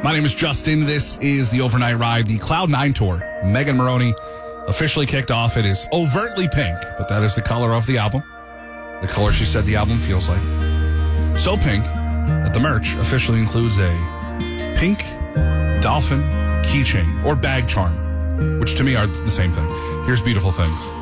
My name is Justin. This is the Overnight Ride, the Cloud9 Tour. Megan Moroney officially kicked off. It is overtly pink, but that is the color of the album. The color she said the album feels like. So pink that the merch officially includes a pink dolphin keychain or bag charm, which to me are the same thing. Here's Beautiful Things.